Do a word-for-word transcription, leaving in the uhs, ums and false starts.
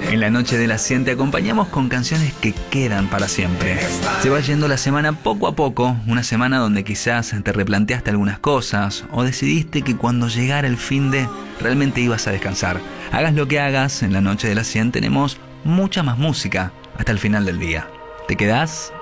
En la noche de la cien te acompañamos con canciones que quedan para siempre. Se va yendo la semana poco a poco, una semana donde quizás te replanteaste algunas cosas o decidiste que cuando llegara el finde realmente ibas a descansar. Hagas lo que hagas, en la noche de la cien tenemos mucha más música hasta el final del día. ¿Te quedás?